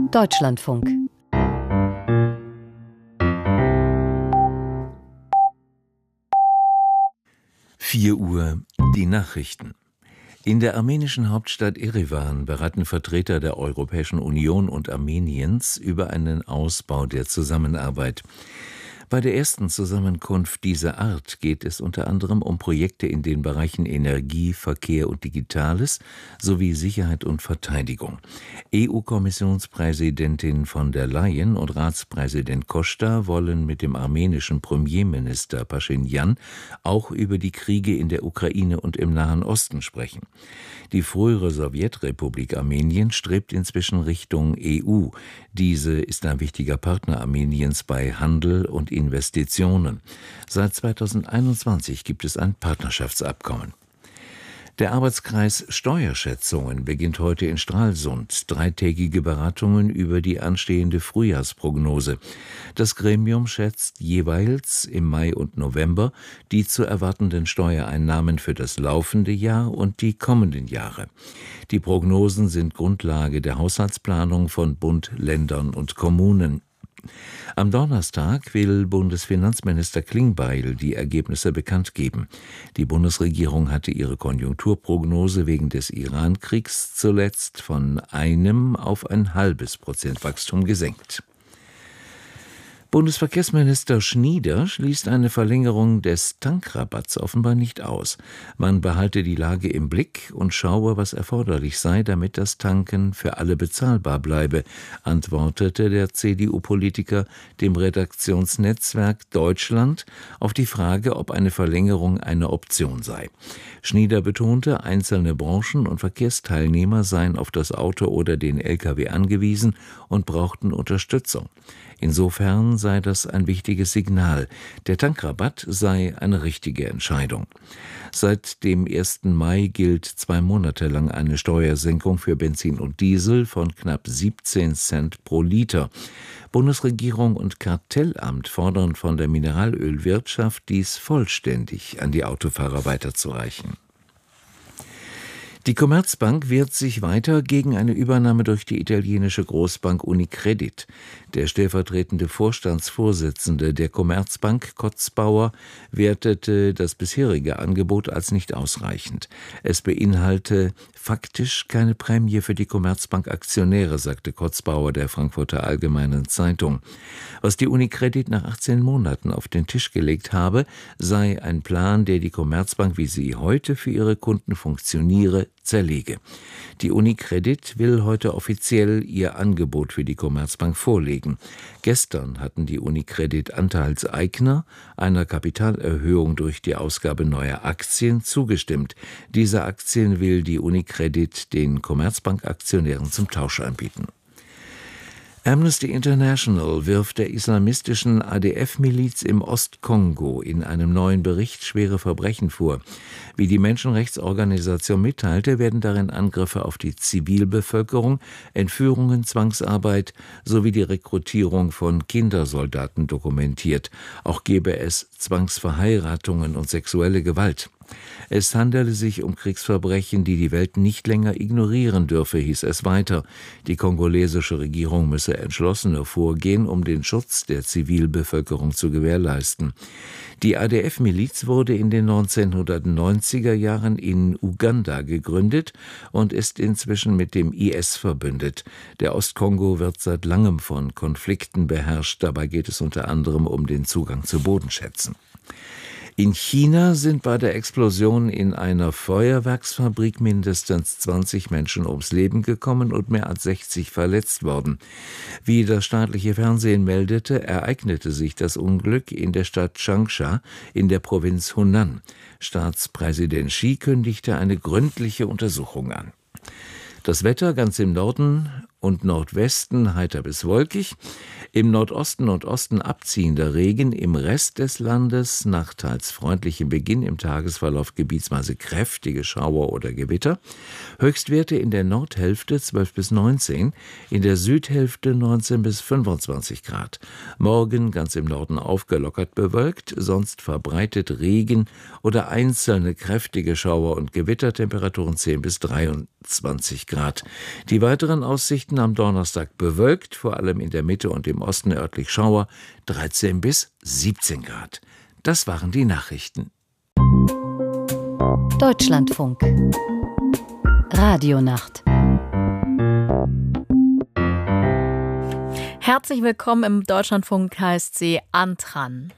Deutschlandfunk. Uhr, die Nachrichten. In der armenischen Hauptstadt Erevan beraten Vertreter der Europäischen Union und Armeniens über einen Ausbau der Zusammenarbeit. Bei der ersten Zusammenkunft dieser Art geht es unter anderem um Projekte in den Bereichen Energie, Verkehr und Digitales sowie Sicherheit und Verteidigung. EU-Kommissionspräsidentin von der Leyen und Ratspräsident Costa wollen mit dem armenischen Premierminister Pashinyan auch über die Kriege in der Ukraine und im Nahen Osten sprechen. Die frühere Sowjetrepublik Armenien strebt inzwischen Richtung EU. Diese ist ein wichtiger Partner Armeniens bei Handel und Investitionen. Seit 2021 gibt es ein Partnerschaftsabkommen. Der Arbeitskreis Steuerschätzungen beginnt heute in Stralsund dreitägige Beratungen über die anstehende Frühjahrsprognose. Das Gremium schätzt jeweils im Mai und November die zu erwartenden Steuereinnahmen für das laufende Jahr und die kommenden Jahre. Die Prognosen sind Grundlage der Haushaltsplanung von Bund, Ländern und Kommunen. Am Donnerstag will Bundesfinanzminister Klingbeil die Ergebnisse bekannt geben. Die Bundesregierung hatte ihre Konjunkturprognose wegen des Iran-Kriegs zuletzt von 1 auf 0,5% Wachstum gesenkt. Bundesverkehrsminister Schnieder schließt eine Verlängerung des Tankrabatts offenbar nicht aus. Man behalte die Lage im Blick und schaue, was erforderlich sei, damit das Tanken für alle bezahlbar bleibe, antwortete der CDU-Politiker dem Redaktionsnetzwerk Deutschland auf die Frage, ob eine Verlängerung eine Option sei. Schnieder betonte, einzelne Branchen und Verkehrsteilnehmer seien auf das Auto oder den Lkw angewiesen und brauchten Unterstützung. Insofern sei das ein wichtiges Signal. Der Tankrabatt sei eine richtige Entscheidung. Seit dem 1. Mai gilt 2 Monate lang eine Steuersenkung für Benzin und Diesel von knapp 17 Cent pro Liter. Bundesregierung und Kartellamt fordern von der Mineralölwirtschaft, dies vollständig an die Autofahrer weiterzureichen. Die Commerzbank wehrt sich weiter gegen eine Übernahme durch die italienische Großbank Unicredit. Der stellvertretende Vorstandsvorsitzende der Commerzbank, Kotzbauer, wertete das bisherige Angebot als nicht ausreichend. Es beinhalte faktisch keine Prämie für die Commerzbank-Aktionäre, sagte Kotzbauer der Frankfurter Allgemeinen Zeitung. Was die Unicredit nach 18 Monaten auf den Tisch gelegt habe, sei ein Plan, der die Commerzbank, wie sie heute für ihre Kunden funktioniere, zerlege. Die Unicredit will heute offiziell ihr Angebot für die Commerzbank vorlegen. Gestern hatten die Unicredit Anteilseigner einer Kapitalerhöhung durch die Ausgabe neuer Aktien zugestimmt. Diese Aktien will die Unicredit den Commerzbank-Aktionären zum Tausch anbieten. Amnesty International wirft der islamistischen ADF-Miliz im Ostkongo in einem neuen Bericht schwere Verbrechen vor. Wie die Menschenrechtsorganisation mitteilte, werden darin Angriffe auf die Zivilbevölkerung, Entführungen, Zwangsarbeit sowie die Rekrutierung von Kindersoldaten dokumentiert. Auch gebe es Zwangsverheiratungen und sexuelle Gewalt. Es handele sich um Kriegsverbrechen, die die Welt nicht länger ignorieren dürfe, hieß es weiter. Die kongolesische Regierung müsse entschlossener vorgehen, um den Schutz der Zivilbevölkerung zu gewährleisten. Die ADF-Miliz wurde in den 1990er Jahren in Uganda gegründet und ist inzwischen mit dem IS verbündet. Der Ostkongo wird seit langem von Konflikten beherrscht. Dabei geht es unter anderem um den Zugang zu Bodenschätzen. In China sind bei der Explosion in einer Feuerwerksfabrik mindestens 20 Menschen ums Leben gekommen und mehr als 60 verletzt worden. Wie das staatliche Fernsehen meldete, ereignete sich das Unglück in der Stadt Changsha in der Provinz Hunan. Staatspräsident Xi kündigte eine gründliche Untersuchung an. Das Wetter ganz im Norden und Nordwesten heiter bis wolkig, im Nordosten und Osten abziehender Regen, im Rest des Landes nach teils freundlichem Beginn im Tagesverlauf gebietsweise kräftige Schauer oder Gewitter, Höchstwerte in der Nordhälfte 12 bis 19, in der Südhälfte 19 bis 25 Grad. Morgen ganz im Norden aufgelockert bewölkt, sonst verbreitet Regen oder einzelne kräftige Schauer und Gewittertemperaturen 10 bis 23 Grad. Die weiteren Aussichten Aussichten am Donnerstag bewölkt, vor allem in der Mitte und im Osten örtlich Schauer, 13 bis 17 Grad. Das waren die Nachrichten. Deutschlandfunk Radionacht. Herzlich willkommen im Deutschlandfunk KSC Antran.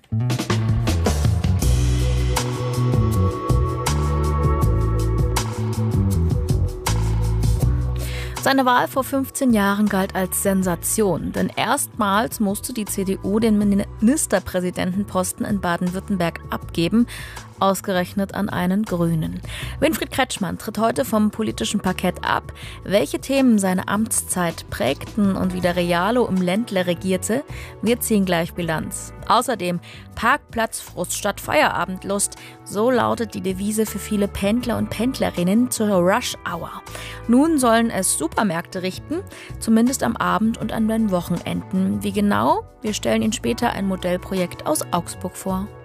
Seine Wahl vor 15 Jahren galt als Sensation, denn erstmals musste die CDU den Ministerpräsidentenposten in Baden-Württemberg abgeben, ausgerechnet an einen Grünen. Winfried Kretschmann tritt heute vom politischen Parkett ab. Welche Themen seine Amtszeit prägten und wie der Realo im Ländle regierte, wir ziehen gleich Bilanz. Außerdem Parkplatzfrust statt Feierabendlust. So lautet die Devise für viele Pendler und Pendlerinnen zur Rush Hour. Nun sollen es Supermärkte richten, zumindest am Abend und an den Wochenenden. Wie genau? Wir stellen Ihnen später ein Modellprojekt aus Augsburg vor.